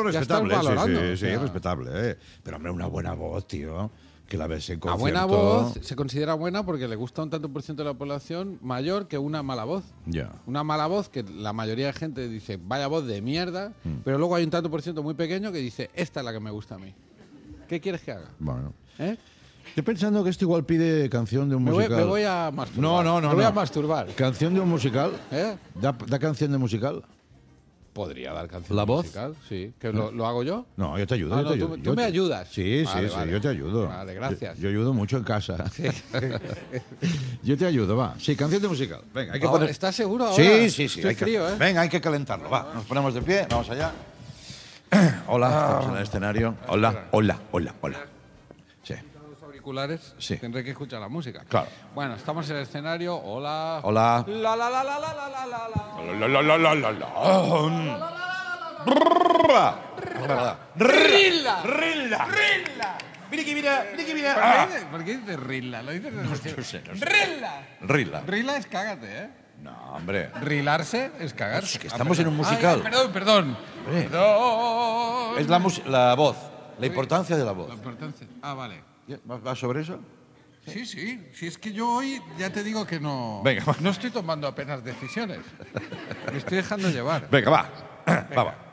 No, respetable, estás valorando. sí, O sea, respetable. Pero, hombre, una buena voz, tío. Que la ves en a concierto. buena voz se considera buena porque le gusta un tanto por ciento de la población mayor que una mala voz. Ya. Una mala voz que la mayoría de gente dice, vaya voz de mierda, pero luego hay un tanto por ciento muy pequeño que dice, esta es la que me gusta a mí. ¿Qué quieres que haga? Bueno. ¿Eh? Estoy pensando que esto igual pide canción de un musical. Me voy a masturbar. No. Me voy a masturbar. ¿Canción de un musical? ¿Eh? ¿Da canción de musical? Podría dar canción ¿La voz? musical, sí. ¿Que lo hago yo? No, yo te ayudo. Ah, yo te no, ayudo. tú me ayudas. Sí, Vale, sí, vale. yo te ayudo. Vale, gracias. Yo ayudo mucho en casa. Yo te ayudo, va. Sí, canción de musical. Venga, hay que Ahora, poner... ¿estás seguro ahora? Sí. Estoy hay que- frío, ¿eh? Venga, hay que calentarlo, va. Nos ponemos de pie, vamos allá. Hola, estamos en el escenario. Hola. Sí. Los auriculares, Sí. tendré que escuchar la música. Claro. Bueno, estamos en el escenario. Hola. Hola. ¡Rilla! Rilla. ¿Por qué dices Rilla? Lo dices No sé. ¡Rilla! Rilla. Rilla es cágate, ¿eh? No, hombre. Rilarse es cagarse. que estamos en un musical. Perdón. Hombre. Perdón. Es la voz, la importancia de la voz. La importancia. Ah, vale. ¿Va sobre eso? Sí. Si es que yo hoy ya te digo que no. Venga, va. No estoy tomando apenas decisiones. Me estoy dejando llevar. Venga, va. Va.